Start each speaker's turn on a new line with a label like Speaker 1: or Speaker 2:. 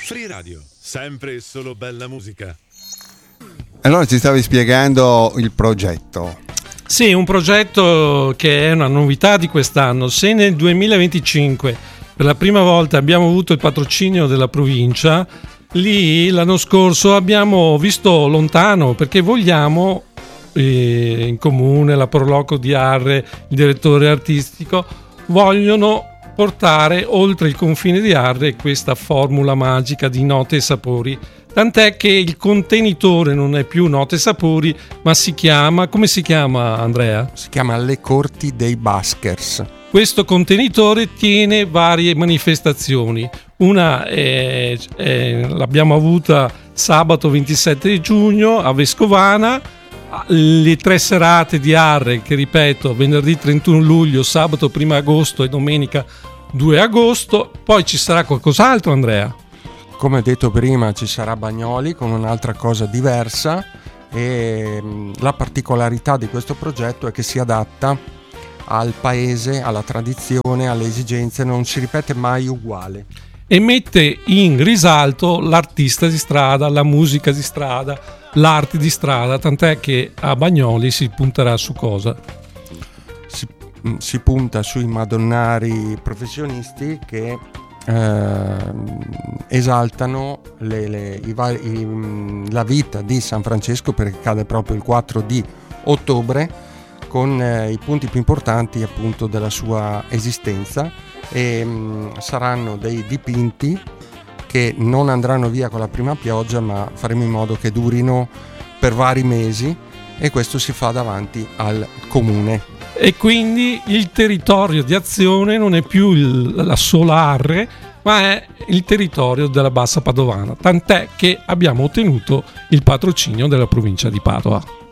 Speaker 1: Free Radio, sempre e solo bella musica.
Speaker 2: Allora ci stavi spiegando il progetto.
Speaker 3: Sì, un progetto che è una novità di quest'anno. Se nel 2025 per la prima volta abbiamo avuto il patrocinio della provincia, lì l'anno scorso abbiamo visto lontano, perché vogliamo in comune, la Proloco di Arre, il direttore artistico, vogliono portare oltre il confine di Arre questa formula magica di note e sapori. Tant'è che il contenitore non è più Note e Sapori, ma si chiama... Come si chiama, Andrea?
Speaker 4: Si chiama Le Corti dei Baskers.
Speaker 3: Questo contenitore tiene varie manifestazioni. Una l'abbiamo avuta sabato 27 giugno a Vescovana, le 3 serate di Arre, che ripeto, venerdì 31 luglio, sabato 1 agosto e domenica 2 agosto. Poi ci sarà qualcos'altro, Andrea?
Speaker 4: Come detto prima, ci sarà Bagnoli con un'altra cosa diversa, e la particolarità di questo progetto è che si adatta al paese, alla tradizione, alle esigenze, non si ripete mai uguale.
Speaker 3: E mette in risalto l'artista di strada, la musica di strada, l'arte di strada, tant'è che a Bagnoli si punterà su cosa?
Speaker 4: Si punta sui madonnari professionisti che esaltano la vita di San Francesco, perché cade proprio il 4 di ottobre, con i punti più importanti appunto della sua esistenza, e saranno dei dipinti che non andranno via con la prima pioggia, ma faremo in modo che durino per vari mesi, e questo si fa davanti al comune.
Speaker 3: E quindi il territorio di azione non è più la sola Arre, ma è il territorio della Bassa Padovana, tant'è che abbiamo ottenuto il patrocinio della provincia di Padova.